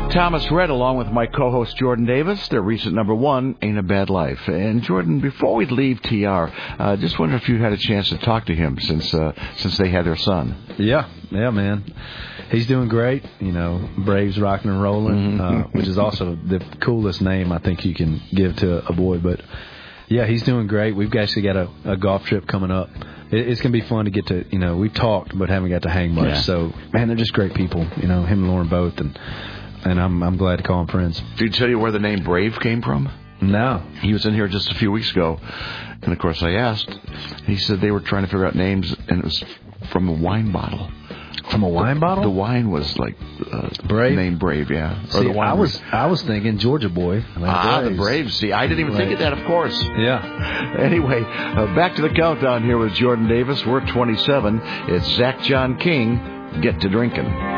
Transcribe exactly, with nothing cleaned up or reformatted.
Thomas Rhett, along with my co-host Jordan Davis, their recent number one, Ain't a Bad Life. And Jordan, before we leave T R, uh, just wonder if you had a chance to talk to him since uh, since they had their son. Yeah, yeah, man. He's doing great. You know, Braves rocking and rolling, mm-hmm. uh, which is also the coolest name I think you can give to a boy. But yeah, he's doing great. We've actually got a, a golf trip coming up. It, it's going to be fun to get to, you know, we talked but haven't got to hang much. Yeah. So, man, they're just great people. You know, him and Lauren both, and and I'm I'm glad to call them friends. Did he tell you where the name Brave came from? No. He was in here just a few weeks ago, and of course I asked. He said they were trying to figure out names, and it was from a wine bottle. From a wine bottle? The wine was like uh, Brave. Named Brave, yeah. See, or the wine I was I was thinking Georgia boy. Ah, Braves. The Braves. See, I didn't even right. think of that. Of course. Yeah. Anyway, uh, back to the countdown here with Jordan Davis. We're twenty-seven. It's Zach John King. Get to drinking.